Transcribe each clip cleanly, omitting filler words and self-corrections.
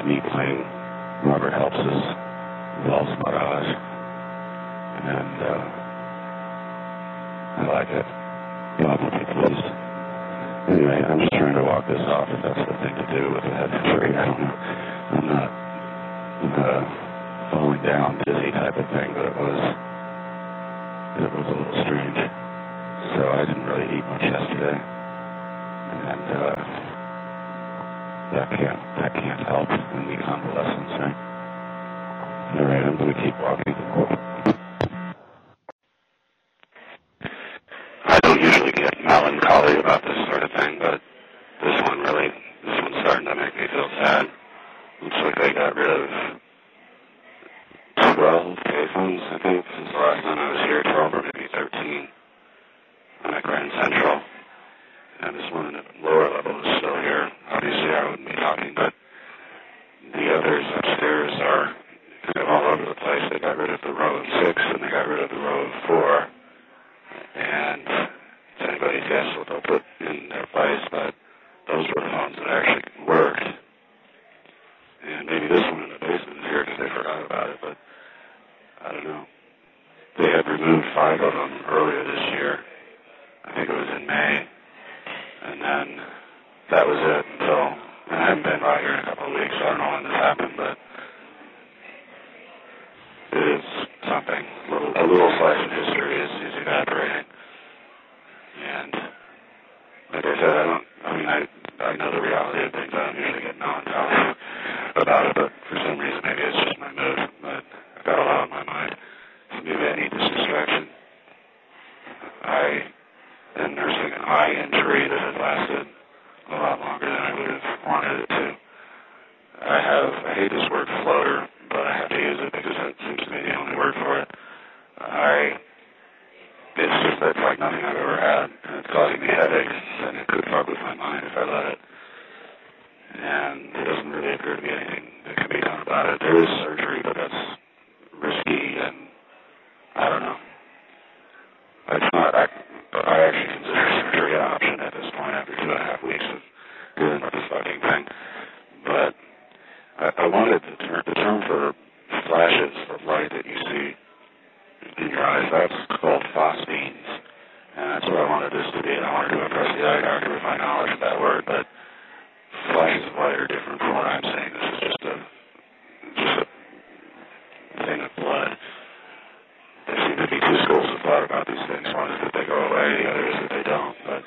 me playing Robert Helps's Waltz Barrage, and I like it. God will be pleased. Anyway, I'm just trying to walk this off if that's the thing to do with a head injury. I don't know. I'm not falling down dizzy type of thing, but it was a little strange. So I didn't really eat much yesterday, and that can't help in the convalescence, right? All right, I'm going to keep walking. I don't usually get melancholy about this sort of thing, but this one's starting to make me feel sad. Looks like they got rid of 12 payphones, I think, since the last time I was here, 12 or maybe 13. I'm at Grand Central, and this one in the lower level is still here. Obviously, I wouldn't be talking, but the others upstairs are kind of all over the place. They got rid of the row of 6, and they got rid of the row of 4. And it's anybody's guess what they'll put in their place, but those were the phones that actually worked. And maybe this one in the basement is here because they forgot about it, but I don't know. They had removed 5 of them earlier this year. I think it was in May. And then that was it until, and I haven't been by here in a couple of weeks, so I don't know when this happened, but it is something. A little slice of history is evaporating. And like I said, I know the reality of things. I don't usually get melancholy about it, but for some reason, maybe it's just my mood. But I've got a lot on my mind. So maybe I need this distraction. I am nursing an eye injury that has lasted a lot longer than I would have wanted it to. I hate this word floater, but I have to use it because it seems to be the only word for it. It's like nothing I've ever had, and it's causing me headaches, and it could fuck with my mind if I let it. And there doesn't really appear to be anything that can be done about it. There is surgery, but that's risky, and I don't know. It's not. I actually consider surgery an option at this point after 2.5 weeks of dealing with this fucking thing. But I wanted the term for flashes of light that you see in your eyes, that's called phosphines. And that's what I wanted this to be. And I wanted to impress the eye doctor with my knowledge of that word, but flashes of light are different from what I'm saying. This is just a thing of blood. There seem to be 2 schools of thought about these things. One is that they go away, the other is that they don't. But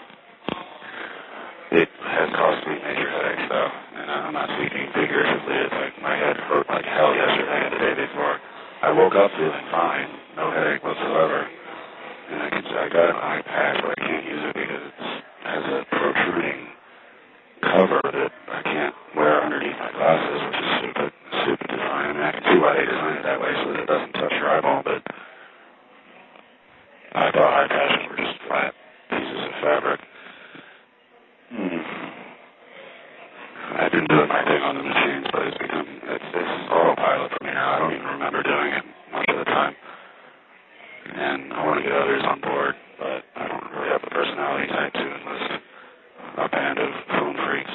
it has caused me major headaches, though. And I'm not speaking figuratively. It's like my head hurt like hell yesterday and the day before. I woke up feeling fine, no headache whatsoever. And I got an eye patch, but I can't use it because it has a protruding cover that I can't wear underneath my glasses, which is stupid design. I mean, I can see why they designed it that way so that it doesn't touch your eyeball, but I thought eye patches were just flat pieces of fabric. I've been doing my thing on the machines, but it's autopilot for me now. I don't even remember doing it much of the time. And I want to get others on board, but I don't really have the personality type to enlist a band of phone freaks.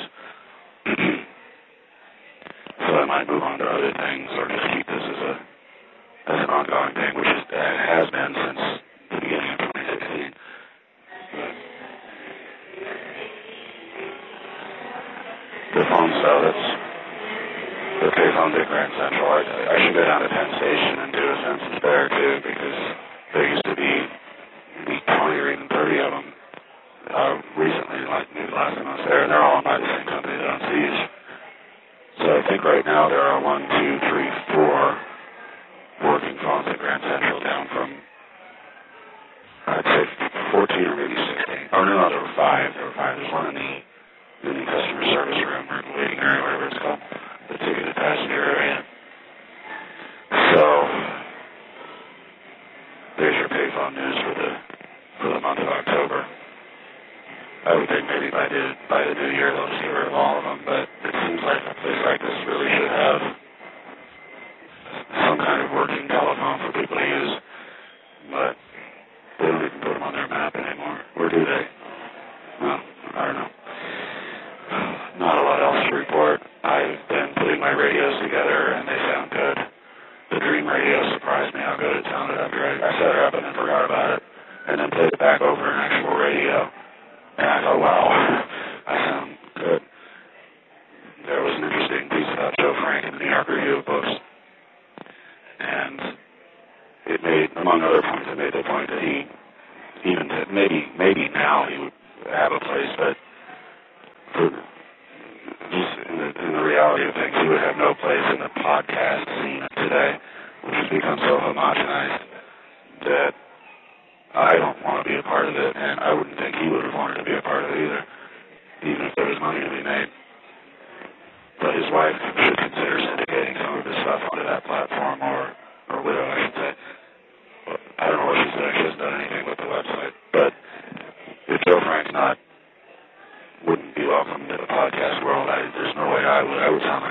So I might move on to other things or just keep this as an ongoing thing, which it has been since the beginning of 2016. The phone cell, the payphones at Grand Central. I should go down to Penn Station and do a census there too, because there used to be maybe 20 or even 30 of them recently, like maybe the last time I was there, and they're all owned by the same company that owns these. So I think right now there are 1, 2, 3, 4 working phones at Grand Central, down from I'd say 14 or maybe 16. Oh no, there were 5. There's one in the customer service room or waiting area, whatever it's called, the ticketed passenger area. So there's your payphone news for the month of October. I would think maybe by the new year they'll just get rid of all of them, but it seems like a place like this really should have some kind of working telephone for people to use, but they don't even put them on their map anymore. Or do they? Well, I don't know. Not a lot else played it back over an actual radio, and I thought, wow, I sound good. There was an interesting piece about Joe Frank in the New York Review of Books, and it made, among other points, it made the point that he, even to, maybe now he would have a place, but for just in the reality of things, he would have no place in the podcast scene today, which has become so homogenized that I don't want to be a part of it, and I wouldn't think he would have wanted to be a part of it either, even if there was money to be made. But his wife should consider syndicating some of his stuff onto that platform, or widow, I should say. Well, I don't know what she's doing. She hasn't done anything with the website. But if Joe Frank's wouldn't be welcome to the podcast world, there's no way I would sound